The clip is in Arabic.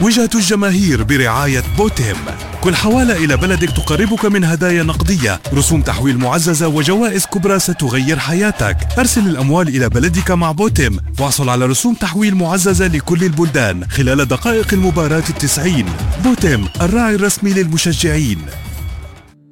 وجهة الجماهير برعاية بوتيم. كل حوالة إلى بلدك تقربك من هدايا نقدية، رسوم تحويل معززة وجوائز كبرى ستغير حياتك. أرسل الأموال إلى بلدك مع بوتيم واحصل على رسوم تحويل معززة لكل البلدان خلال دقائق المباراة 90. بوتيم، الراعي الرسمي للمشجعين.